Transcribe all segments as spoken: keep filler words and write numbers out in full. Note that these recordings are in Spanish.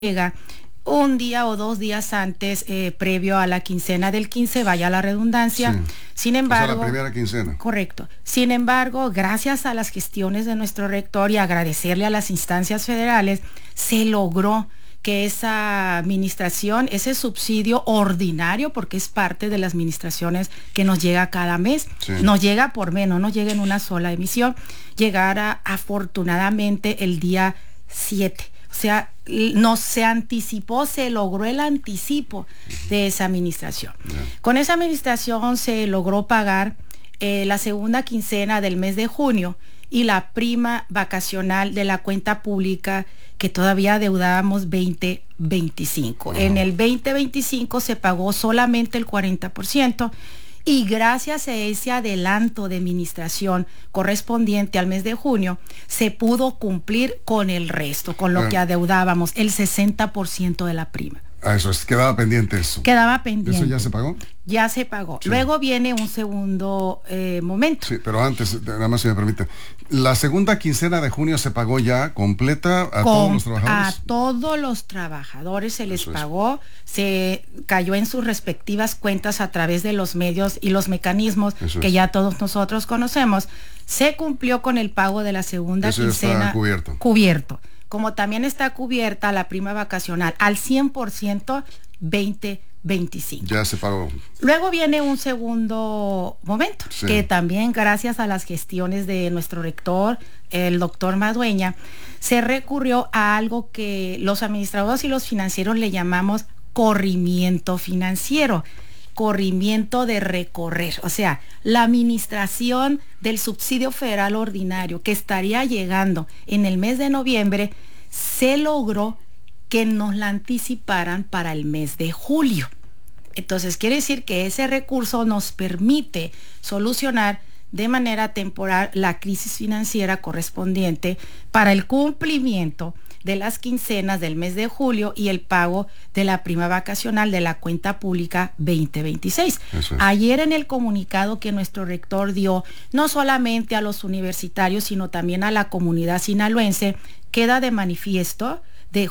llega un día o dos días antes, eh, previo a la quincena del quince, vaya la redundancia. Sí. Sin embargo, o sea, la primera quincena. Correcto. Sin embargo, gracias a las gestiones de nuestro rector y agradecerle a las instancias federales, se logró que esa administración, ese subsidio ordinario, porque es parte de las administraciones que nos llega cada mes, Sí. nos llega por mes, no nos llega en una sola emisión, llegara afortunadamente el día siete. O sea, no se anticipó, se logró el anticipo de esa administración. Yeah. Con esa administración se logró pagar eh, la segunda quincena del mes de junio y la prima vacacional de la cuenta pública que todavía adeudábamos veinte veinticinco. Uh-huh. En el veinte veinticinco se pagó solamente el cuarenta por ciento. Y gracias a ese adelanto de administración correspondiente al mes de junio, se pudo cumplir con el resto, con lo Bueno. que adeudábamos, el sesenta por ciento de la prima. Ah, eso es, quedaba pendiente eso. Quedaba pendiente. ¿Eso ya se pagó? Ya se pagó. Sí. Luego viene un segundo eh, momento. Sí, pero antes, nada más si me permite. La segunda quincena de junio se pagó ya completa a Con, todos los trabajadores. A todos los trabajadores se les Eso es. pagó, se cayó en sus respectivas cuentas a través de los medios y los mecanismos Eso que es. ya todos nosotros conocemos. Se cumplió con el pago de la segunda Eso ya quincena. está cubierto. Cubierto. Como también está cubierta la prima vacacional al cien por ciento veinte veinticinco. Ya se pagó. Luego viene un segundo momento, Sí. que también gracias a las gestiones de nuestro rector, el doctor Madueña, se recurrió a algo que los administradores y los financieros le llamamos corrimiento financiero, corrimiento de recorrer, o sea, la administración del subsidio federal ordinario que estaría llegando en el mes de noviembre, se logró que nos la anticiparan para el mes de julio. Entonces quiere decir que ese recurso nos permite solucionar de manera temporal la crisis financiera correspondiente para el cumplimiento de las quincenas del mes de julio y el pago de la prima vacacional de la cuenta pública veinte veintiséis. Eso es. Ayer en el comunicado que nuestro rector dio, no solamente a los universitarios, sino también a la comunidad sinaloense, queda de manifiesto,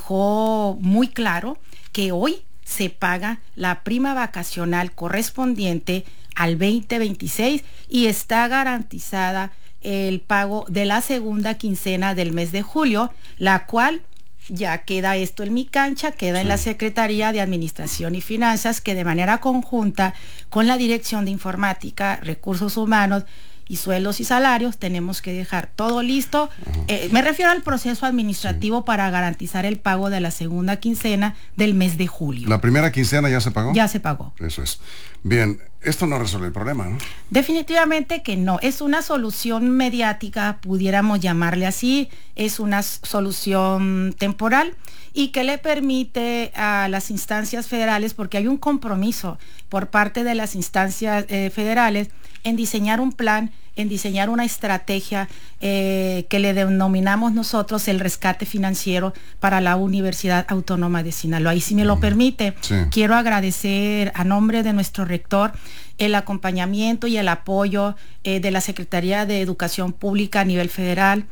dejó muy claro que hoy se paga la prima vacacional correspondiente al veinte veintiséis y está garantizada el pago de la segunda quincena del mes de julio, la cual ya queda esto en mi cancha, queda Sí. en la Secretaría de Administración y Finanzas, que de manera conjunta con la Dirección de Informática, Recursos Humanos y Sueldos y Salarios tenemos que dejar todo listo. Uh-huh. Eh, me refiero al proceso administrativo sí. para garantizar el pago de la segunda quincena del mes de julio. ¿La primera quincena ya se pagó? Ya se pagó. Eso es. Bien, esto no resuelve el problema, ¿no? Definitivamente que no. Es una solución mediática, pudiéramos llamarle así. Es una solución temporal y que le permite a las instancias federales, porque hay un compromiso por parte de las instancias eh, federales en diseñar un plan, en diseñar una estrategia eh, que le denominamos nosotros el rescate financiero para la Universidad Autónoma de Sinaloa. Y si me lo permite, sí. quiero agradecer a nombre de nuestro rector el acompañamiento y el apoyo eh, de la Secretaría de Educación Pública a nivel federal,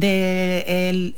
de el,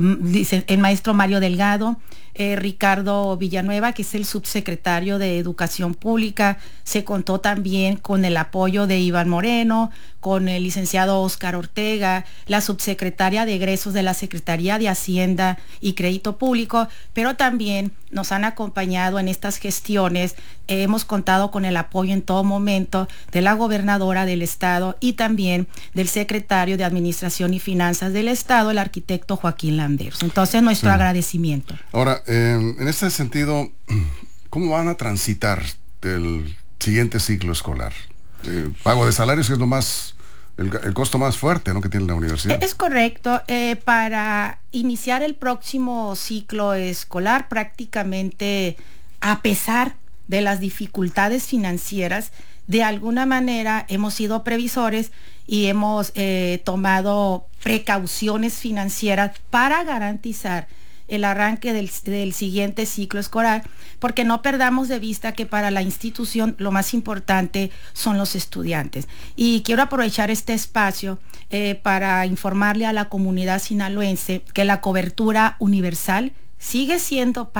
el, el maestro Mario Delgado, Eh, Ricardo Villanueva, que es el subsecretario de Educación Pública. Se contó también con el apoyo de Iván Moreno, con el licenciado Óscar Ortega, la subsecretaria de Egresos de la Secretaría de Hacienda y Crédito Público, pero también nos han acompañado en estas gestiones. Eh, hemos contado con el apoyo en todo momento de la gobernadora del estado y también del secretario de Administración y Finanzas del estado, el arquitecto Joaquín Landeros. Entonces, nuestro sí. agradecimiento. Ahora, eh, en este sentido, ¿cómo van a transitar el siguiente ciclo escolar? Eh, pago de salarios, que es lo más, el, el costo más fuerte, ¿no?, que tiene la universidad. Es correcto. Eh, para iniciar el próximo ciclo escolar, prácticamente, a pesar de las dificultades financieras, de alguna manera hemos sido previsores y hemos eh, tomado precauciones financieras para garantizar el arranque del, del siguiente ciclo escolar, porque no perdamos de vista que para la institución lo más importante son los estudiantes. Y quiero aprovechar este espacio eh, para informarle a la comunidad sinaloense que la cobertura universal sigue siendo